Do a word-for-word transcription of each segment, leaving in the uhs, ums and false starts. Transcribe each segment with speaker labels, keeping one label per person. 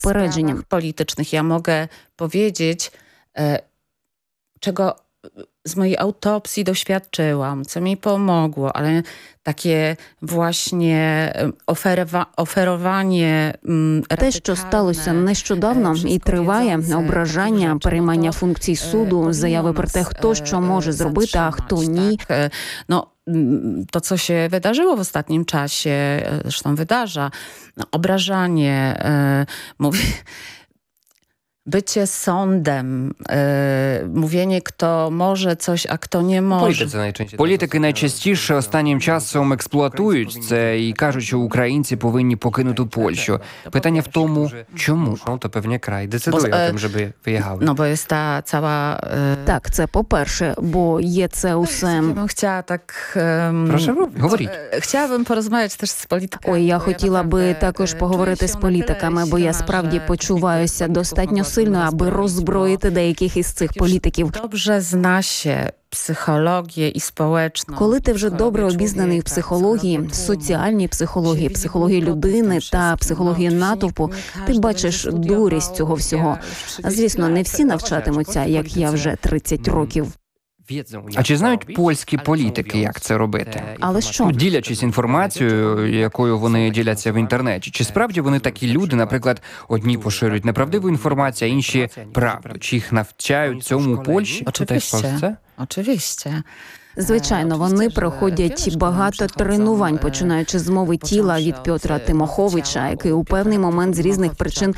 Speaker 1: попередження.
Speaker 2: Politycznych ja mogę powiedzieć, czego z mojej autopsji doświadczyłam, co mi pomogło, ale takie właśnie oferowa- oferowanie
Speaker 1: Те, що сталося нещодавно і триває, ображання, переймання функцій суду, заяви про те, хто що може зробити, а хто ні.
Speaker 2: No, to, co się wydarzyło w ostatnim czasie, zresztą wydarza, obrażanie, mówię, bycie sądem, e, mówienie, kto може coś, а хто не може.
Speaker 3: Політики найчастіше останнім часом експлуатують це і кажуть, що українці повинні покинути Польщу. Питання в тому, чому?
Speaker 4: To pewnie kraj decyduje o tym, żeby wyjechały.
Speaker 2: No bo jest ta cała... E...
Speaker 1: Так, це по-перше, бо є це усе...
Speaker 2: Ja bym chciała tak... Um...
Speaker 3: Proszę, говоріть.
Speaker 2: Chciałabym porozmawiać też z politykami.
Speaker 1: Ой, я хотіла би також поговорити з політиками, бо я справді почуваюся достатньо сильно, аби роззброїти деяких із цих політиків.
Speaker 2: Добре зна się психологія і społeczna.
Speaker 1: Коли ти вже добре обізнаний в психології, соціальній психології, психології людини та психології натовпу, ти бачиш дурість цього всього. Звісно, не всі навчатимуться, як я вже тридцять років.
Speaker 3: А чи знають польські політики, як це робити?
Speaker 1: Але що?
Speaker 3: Ділячись інформацією, якою вони діляться в інтернеті, чи справді вони такі люди, наприклад, одні поширюють неправдиву інформацію, а інші правду? Чи їх навчають цьому у Польщі?
Speaker 2: Oczywiście, oczywiście.
Speaker 1: Звичайно, вони проходять багато тренувань, починаючи з мови тіла від Петра Тимоховича, який у певний момент з різних причин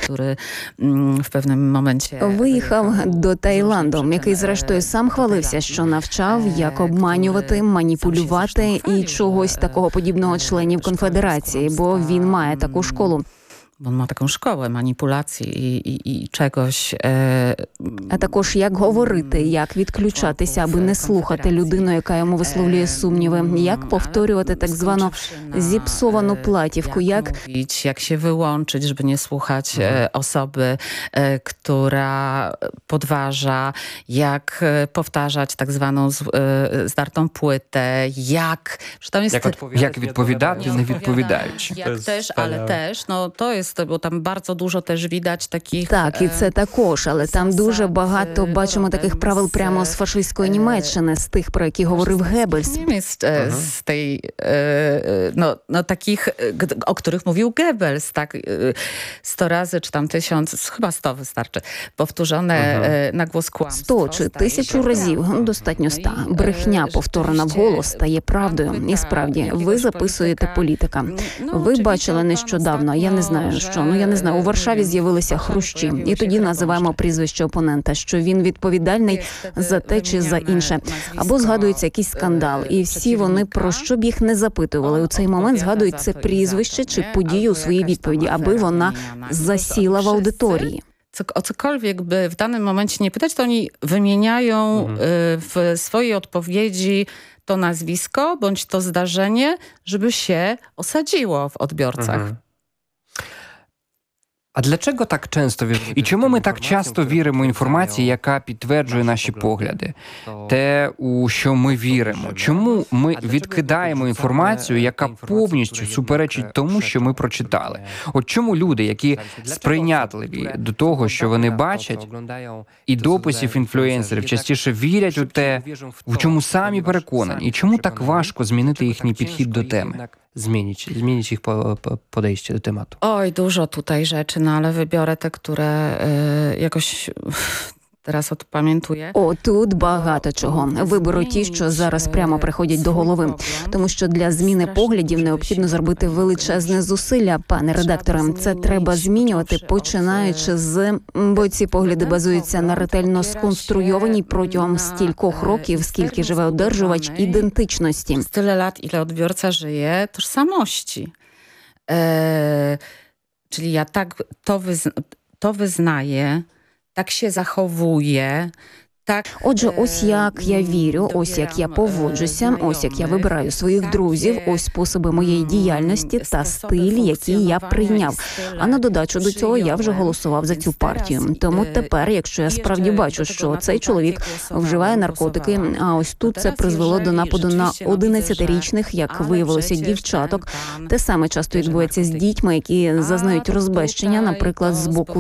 Speaker 2: в певному моменті
Speaker 1: виїхав до Таїланду, який зрештою сам хвалився, що навчав, як обманювати, маніпулювати і чогось такого подібного членів конфедерації, бо він має таку школу.
Speaker 2: Він має таку школу маніпуляцій і, і, і чогось. Е...
Speaker 1: А також як говорити, як відключатися, аби не слухати людину, яка йому висловлює сумніви, як повторювати так звану зіпсовану платівку, як...
Speaker 2: Jak się wyłączyć, żeby nie słuchać e, osoby, e, która podważa, jak e, powtarzać tak zwaną z, e, zdartą płytę, jak... Że tam jest...
Speaker 3: Як відповідати, не відповідаючи.
Speaker 2: Jak też, ale też, no to jest, bo tam bardzo dużo też widać takich...
Speaker 1: Так, і це також, але там дуже багато бачимо таких правил прямо з фашистської Німеччини, з тих, про які говорив Геббельс.
Speaker 2: Jest e, z tej, e, no, no takich, o których mówił Goebbels, tak, sto razy, czy tam tysiąc, chyba sto wystarczy, powtórzone uh-huh. na głos kłamstwo.
Speaker 1: Сто чи тисячу разів, достатньо ста. Брехня, повторена вголос, стає правдою. І справді, ви записуєте політика. Ви бачили нещодавно, я не знаю, що, ну я не знаю, у Варшаві з'явилися хрущі. І тоді називаємо прізвище опонента, що він відповідальний за те чи за інше. Або згадується якийсь скандал. І всі вони, про що б їх не запитували, у цей момент згадують це прізвище чи подію у своїй відповіді, аби вона засіла в аудиторії.
Speaker 2: O cokolwiek by w danym momencie nie pytać, to oni wymieniają mhm. w swojej odpowiedzi to nazwisko bądź to zdarzenie, żeby się osadziło w odbiorcach. Mhm.
Speaker 3: А для чого так часто віримо? І чому ми так часто віримо інформації, яка підтверджує наші погляди? Те, у що ми віримо. Чому ми відкидаємо інформацію, яка повністю суперечить тому, що ми прочитали? От чому люди, які сприйнятливі до того, що вони бачать, і дописів інфлюенсерів частіше вірять у те, в чому самі переконані? І чому так важко змінити їхній підхід до теми?
Speaker 4: Zmienić, zmienić ich po, po, podejście do tematu.
Speaker 2: Oj, dużo tutaj rzeczy, no ale wybiorę te, które y, jakoś teraz odpamiętuję.
Speaker 1: О, тут багато чого. Виберу ті, що зараз прямо приходять до голови. Тому що для зміни поглядів необхідно зробити величезне зусилля, пане редакторе. Це треба змінювати, починаючи з... Бо ці погляди базуються на ретельно сконструйованій протягом стількох років, скільки живе одержувач ідентичності.
Speaker 2: Tyle lat, ile odbiorca żyje, tożsamości. E, czyli ja tak to, wyzna, to wyznaję, так się zachowuje, так...
Speaker 1: Отже, ось як я вірю, ось як я поводжуся, ось як я вибираю своїх друзів, ось способи моєї діяльності та стиль, який я прийняв. А на додачу до цього я вже голосував за цю партію. Тому тепер, якщо я справді бачу, що цей чоловік вживає наркотики, а ось тут це призвело до нападу на одинадцятирічних, як виявилося, дівчаток. Те саме часто відбувається з дітьми, які зазнають розбещення, наприклад, з боку